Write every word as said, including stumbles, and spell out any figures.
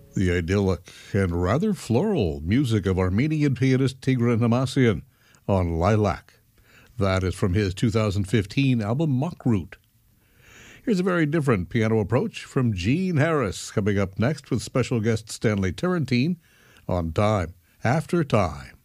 The idyllic and rather floral music of Armenian pianist Tigran Hamasyan on Lilac. That is from his two thousand fifteen album Makrut. Here's a very different piano approach from Gene Harris coming up next with special guest Stanley Turrentine on Time After Time.